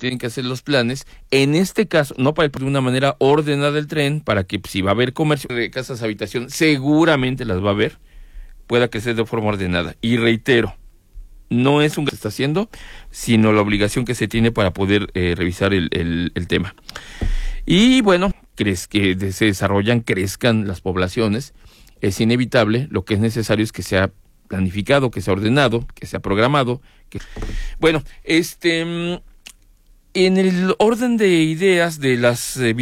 tienen que hacer los planes, en este caso, no para de una manera ordenada el tren, para que si va a haber comercio de casas habitación, seguramente las va a haber, pueda crecer de forma ordenada. Y reitero, no es un que se está haciendo, sino la obligación que se tiene para poder revisar el tema. Y bueno, crees que se desarrollan, crezcan las poblaciones, es inevitable, lo que es necesario es que sea planificado, que sea ordenado, que sea programado. Bueno, en el orden de ideas de las